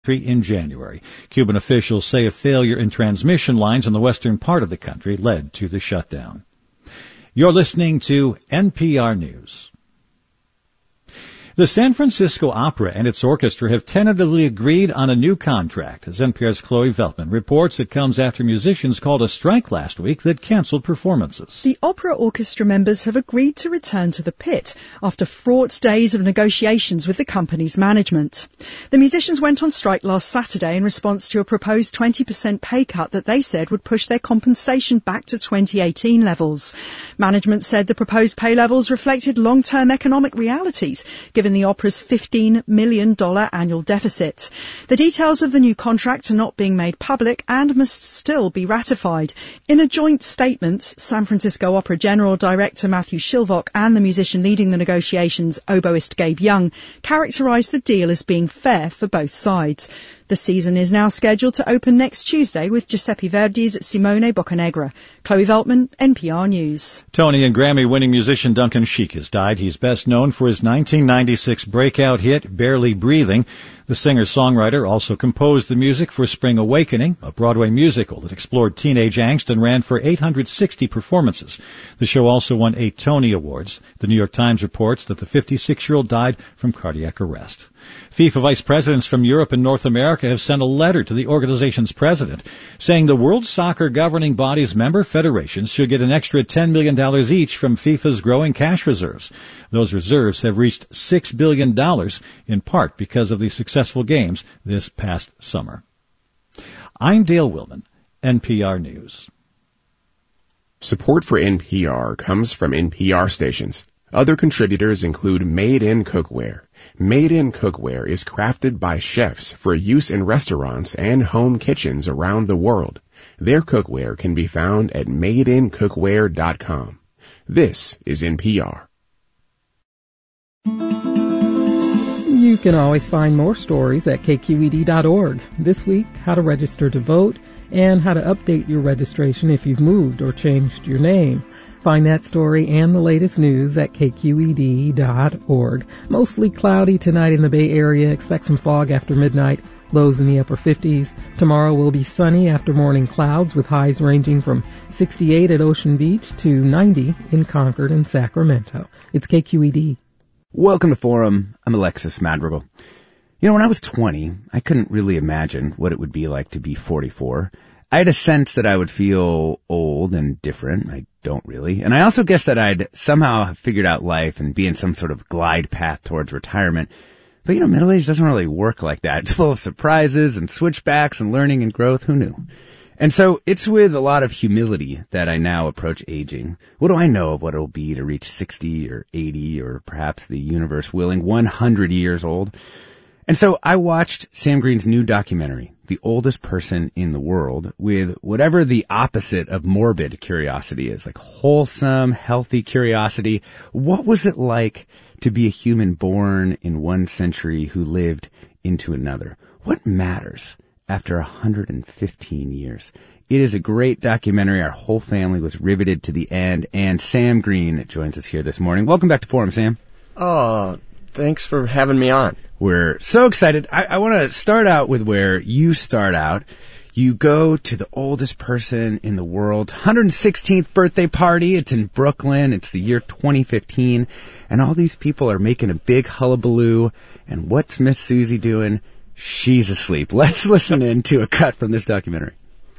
in January. Cuban officials say a failure in transmission lines in the western part of the country led to the shutdown. You're listening to NPR News. The San Francisco Opera and its orchestra have tentatively agreed on a new contract. As NPR's Chloe Veltman reports, it comes after musicians called a strike last week that canceled performances. The opera orchestra members have agreed to return to the pit after fraught days of negotiations with the company's management. The musicians went on strike last Saturday in response to a proposed 20% pay cut that they said would push their compensation back to 2018 levels. Management said the proposed pay levels reflected long-term economic realities, given the opera's $15 million annual deficit. The details of the new contract are not being made public and must still be ratified. In a joint statement, San Francisco Opera General Director Matthew Shilvok and the musician leading the negotiations, oboist Gabe Young, characterized the deal as being fair for both sides. The season is now scheduled to open next Tuesday with Giuseppe Verdi's Simone Boccanegra. Chloe Veltman, NPR News. Tony and Grammy-winning musician Duncan Sheik has died. He's best known for his 1996 breakout hit, Barely Breathing. The singer-songwriter also composed the music for Spring Awakening, a Broadway musical that explored teenage angst and ran for 860 performances. The show also won 8 Tony Awards. The New York Times reports that the 56-year-old died from cardiac arrest. FIFA vice presidents from Europe and North America have sent a letter to the organization's president saying the World Soccer governing body's member federations should get an extra $10 million each from FIFA's growing cash reserves. Those reserves have reached $6 billion, in part because of the successful games this past summer. I'm Dale Willman, NPR News. Support for NPR comes from NPR stations. Other contributors include Made in Cookware. Made in Cookware is crafted by chefs for use in restaurants and home kitchens around the world. Their cookware can be found at madeincookware.com. This is NPR. You can always find more stories at kqed.org. This week, how to register to vote and how to update your registration if you've moved or changed your name. Find that story and the latest news at kqed.org. Mostly cloudy tonight in the Bay Area. Expect some fog after midnight. Lows in the upper 50s. Tomorrow will be sunny after morning clouds with highs ranging from 68 at Ocean Beach to 90 in Concord and Sacramento. It's KQED. Welcome to Forum. I'm Alexis Madrigal. You know, when I was 20, I couldn't really imagine what it would be like to be 44. I had a sense that I would feel old and different. I don't really. And I also guessed that I'd somehow have figured out life and be in some sort of glide path towards retirement. But, you know, middle age doesn't really work like that. It's full of surprises and switchbacks and learning and growth. Who knew? And so it's with a lot of humility that I now approach aging. What do I know of what it'll be to reach 60 or 80 or perhaps the universe willing 100 years old? And so I watched Sam Green's new documentary, The Oldest Person in the World, with whatever the opposite of morbid curiosity is, like wholesome, healthy curiosity. What was it like to be a human born in one century who lived into another? What matters after 115 years? It is a great documentary. Our whole family was riveted to the end, and Sam Green joins us here this morning. Welcome back to Forum, Sam. Oh, thanks for having me on. We're so excited. I want to start out with where you start out. You go to the oldest person in the world, 116th birthday party. It's in Brooklyn. It's the year 2015. And all these people are making a big hullabaloo. And what's Miss Susie doing? She's asleep. Let's listen in to a cut from this documentary.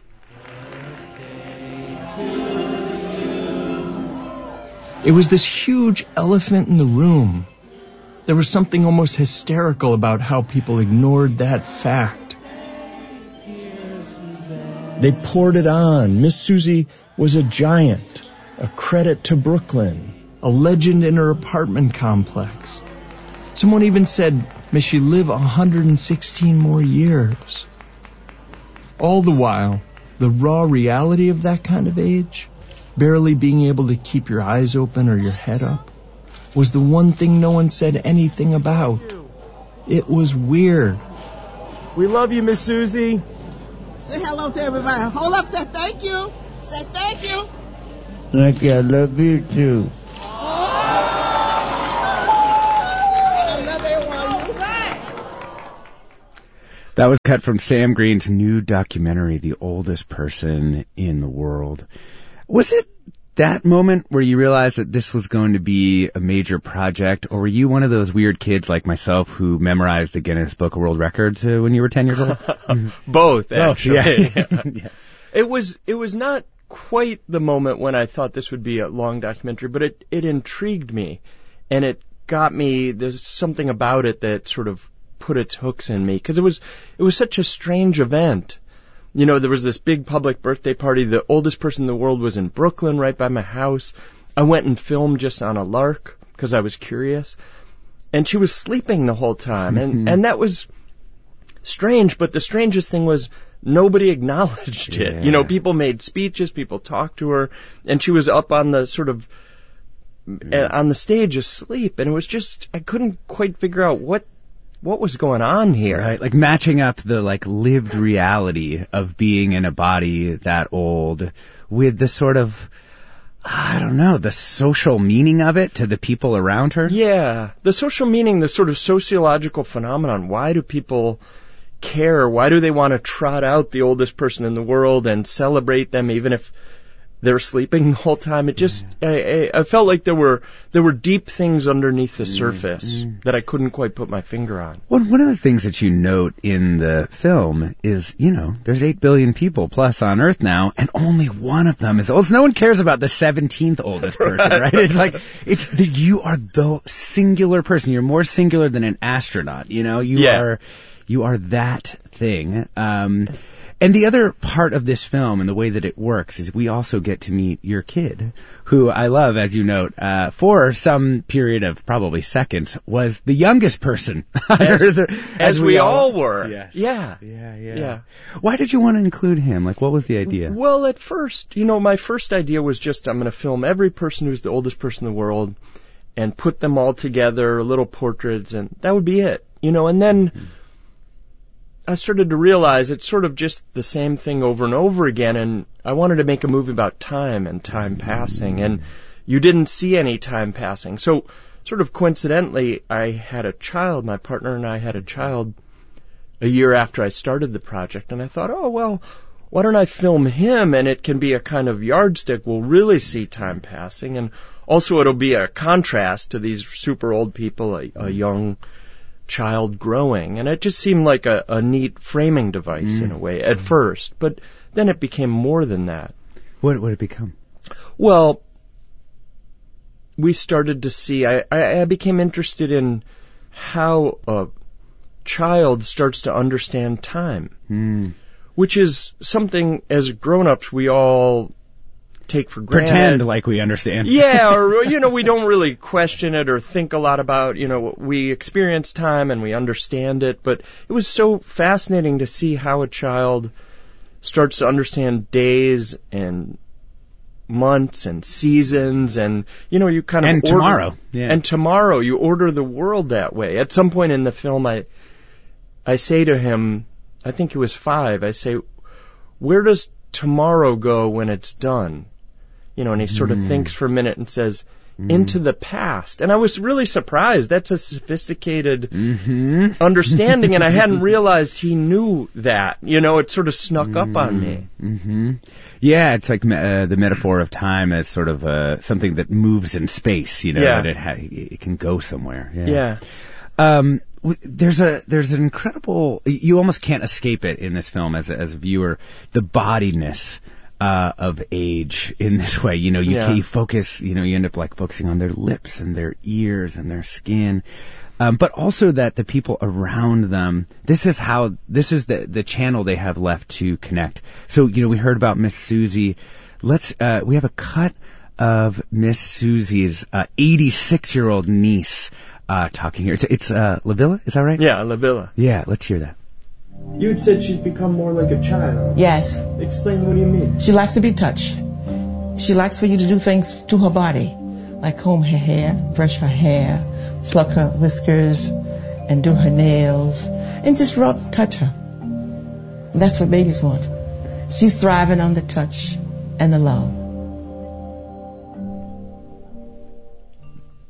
It was this huge elephant in the room. There was something almost hysterical about how people ignored that fact. They poured it on. Miss Susie was a giant, a credit to Brooklyn, a legend in her apartment complex. Someone even said, may she live 116 more years. All the while, the raw reality of that kind of age, barely being able to keep your eyes open or your head up, was the one thing no one said anything about. It was weird. We love you, Miss Susie. Say hello to everybody. Hold up, say thank you. Say thank you. Thank you, I love you too. I love everyone. That was cut from Sam Green's new documentary, The Oldest Person in the World. Was it that moment where you realized that this was going to be a major project, or were you one of those weird kids like myself who memorized the Guinness Book of World Records when you were 10 years old? Both, actually. Yeah. It was not quite the moment when I thought this would be a long documentary, but it intrigued me, and it got me. There's something about it that sort of put its hooks in me, because it was such a strange event. You know, there was this big public birthday party. The oldest person in the world was in Brooklyn, right by my house. I went and filmed just on a lark because I was curious. And she was sleeping the whole time. And that was strange. But the strangest thing was nobody acknowledged it. Yeah. You know, people made speeches, people talked to her, and she was up on the sort of on the stage asleep. And it was just, I couldn't quite figure out what was going on here. Right, like matching up the lived reality of being in a body that old with the sort of, I don't know, the social meaning of it to the people around her. Yeah, the social meaning, the sort of sociological phenomenon. Why do people care? Why do they want to trot out the oldest person in the world and celebrate them even if they're sleeping the whole time? It just, I felt like there were deep things underneath the surface that I couldn't quite put my finger on. Well, one of the things that you note in the film is, there's 8 billion people plus on Earth now, and only one of them is old. So no one cares about the 17th oldest person, right? It's like, you are the singular person. You're more singular than an astronaut, You are that thing. And the other part of this film and the way that it works is we also get to meet your kid, who I love, as you note, for some period of probably seconds, was the youngest person. As we all were. Yes. Yeah. Why did you want to include him? What was the idea? Well, at first, my first idea was just I'm going to film every person who's the oldest person in the world and put them all together, little portraits, and that would be it. And then I started to realize it's sort of just the same thing over and over again, and I wanted to make a movie about time and time passing, and you didn't see any time passing. So, sort of coincidentally, I had a child, my partner and I had a child a year after I started the project, and I thought, oh, well, why don't I film him, and it can be a kind of yardstick. We'll really see time passing, and also it'll be a contrast to these super old people, a young child growing, and it just seemed like a neat framing device in a way at first, but then it became more than that. What would it become? Well, we started to see, I became interested in how a child starts to understand time, which is something as grown-ups we all take for granted. Pretend like we understand. Yeah, or, we don't really question it or think a lot about, we experience time and we understand it, but it was so fascinating to see how a child starts to understand days and months and seasons and, you kind of And tomorrow. Yeah. And tomorrow, you order the world that way. At some point in the film, I say to him, I think he was 5, I say, where does tomorrow go when it's done? And he sort of thinks for a minute and says, into the past. And I was really surprised. That's a sophisticated understanding, and I hadn't realized he knew that. It sort of snuck up on me. Yeah, it's like the metaphor of time as sort of something that moves in space, that it can go somewhere. Yeah. There's an incredible, you almost can't escape it in this film as a viewer, the bodiness of age in this way. You focus, you end up focusing on their lips and their ears and their skin. But also that the people around them, this is the channel they have left to connect. So, we heard about Miss Susie. We have a cut of Miss Susie's 86-year-old niece talking here. It's La Villa, is that right? Yeah, La Villa. Yeah, let's hear that. You had said she's become more like a child. Yes. Explain, what do you mean? She likes to be touched. She likes for you to do things to her body, like comb her hair, brush her hair, pluck her whiskers, and do her nails, and just touch her. And that's what babies want. She's thriving on the touch and the love.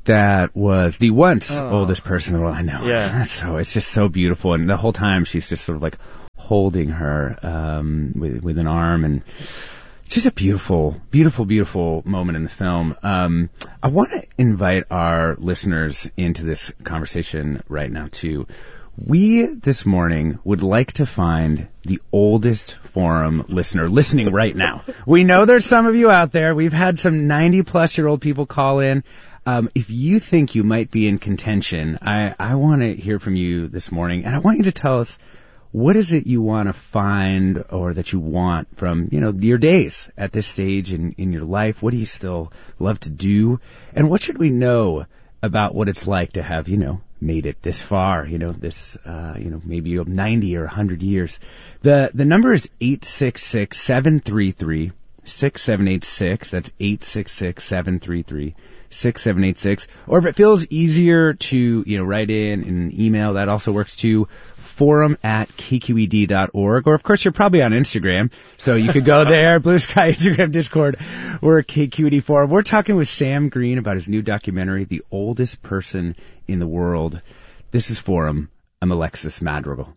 that was the once oldest person in the world. I know. Yeah. It's just so beautiful. And the whole time she's just sort of like holding her with an arm, and it's just a beautiful, beautiful, beautiful moment in the film. I want to invite our listeners into this conversation right now too. We, this morning, would like to find the oldest Forum listener listening right now. We know there's some of you out there. We've had some 90-plus-year-old people call in. If you think you might be in contention, I want to hear from you this morning, and I want you to tell us, what is it you want to find or that you want from, your days at this stage in your life? What do you still love to do? And what should we know about what it's like to have, made it this far, this, maybe 90 or 100 years. The number is 866-733-6786. That's 866-733-6786. Or if it feels easier to, write in an email, that also works too. forum@kqed.org. Or, of course, you're probably on Instagram, so you could go there, Blue Sky, Instagram, Discord, or KQED Forum. We're talking with Sam Green about his new documentary, The Oldest Person in the World. This is Forum. I'm Alexis Madrigal.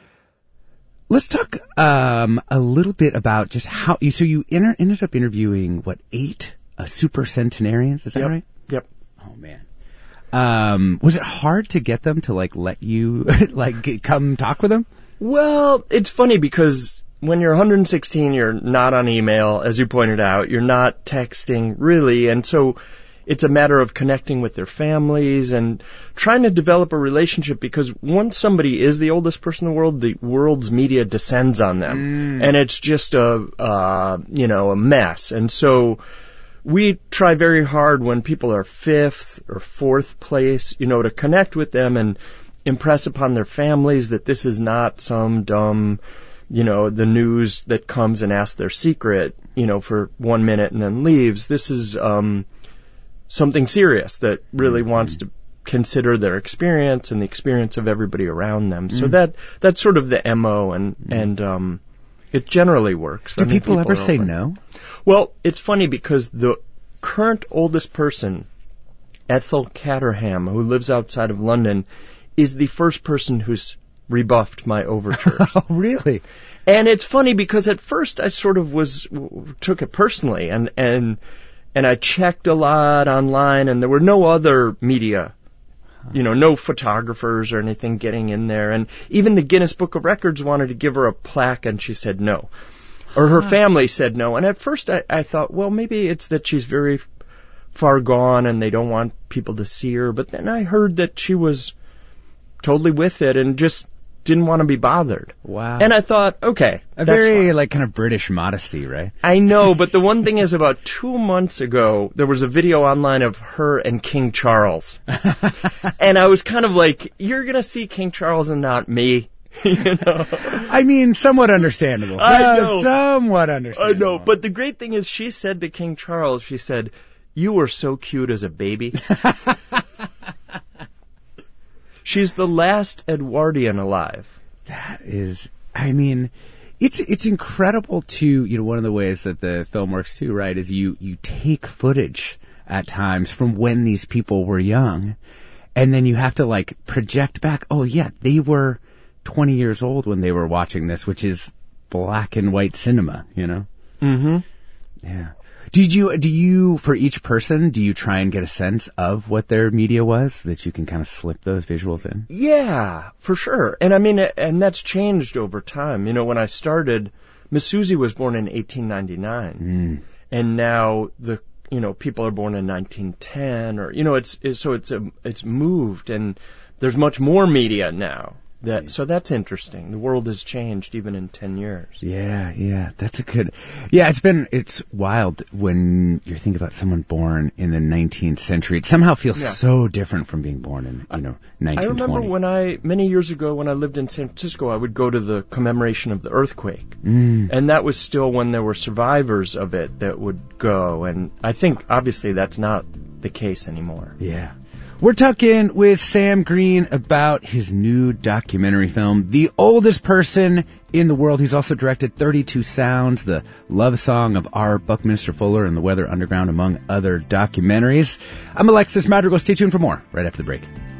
Let's talk a little bit about just how you ended up interviewing, 8 super centenarians? Is that right? Yep. Oh, man. Was it hard to get them to let you come talk with them? Well, it's funny because when you're 116, you're not on email, as you pointed out. You're not texting, really. And so it's a matter of connecting with their families and trying to develop a relationship, because once somebody is the oldest person in the world's media descends on them. And it's just a mess. And so we try very hard when people are 5th or 4th place, to connect with them and impress upon their families that this is not some dumb, the news that comes and asks their secret, for 1 minute and then leaves. This is something serious that really wants to consider their experience and the experience of everybody around them. So that's sort of the MO, and it generally works. Do people ever say no? Well, it's funny because the current oldest person, Ethel Caterham, who lives outside of London, is the first person who's rebuffed my overtures. Oh, really? And it's funny because at first I sort of took it personally, and I checked a lot online, and there were no other media, no photographers or anything getting in there. And even the Guinness Book of Records wanted to give her a plaque, and she said no. Or her family said no. And at first I thought, well, maybe it's that she's very far gone and they don't want people to see her. But then I heard that she was totally with it and just didn't want to be bothered. Wow. And I thought, okay. A very, kind of British modesty, right? I know, but the one thing is, about 2 months ago, there was a video online of her and King Charles. And I was kind of like, you're going to see King Charles and not me. I mean, somewhat understandable. I know. Somewhat understandable. I know. But the great thing is, she said to King Charles, she said, "You were so cute as a baby." She's the last Edwardian alive. That is, it's incredible too. One of the ways that the film works too, right, is you take footage at times from when these people were young, and then you have to project back. Oh yeah, they were 20 years old when they were watching this, which is black and white cinema, Mm-hmm. Yeah. Do you, for each person, do you try and get a sense of what their media was, that you can kind of slip those visuals in? Yeah, for sure. And and that's changed over time. When I started, Miss Susie was born in 1899. And now people are born in 1910, or, it's moved, and there's much more media now. So that's interesting. The world has changed even in 10 years. Yeah, that's it's wild when you think about someone born in the 19th century. It somehow feels so different from being born in, 1920. I remember many years ago when I lived in San Francisco, I would go to the commemoration of the earthquake. And that was still when there were survivors of it that would go. And I think, obviously, that's not the case anymore. Yeah. We're talking with Sam Green about his new documentary film, The Oldest Person in the World. He's also directed 32 Sounds, the love song of R. Buckminster Fuller, and The Weather Underground, among other documentaries. I'm Alexis Madrigal. Stay tuned for more right after the break.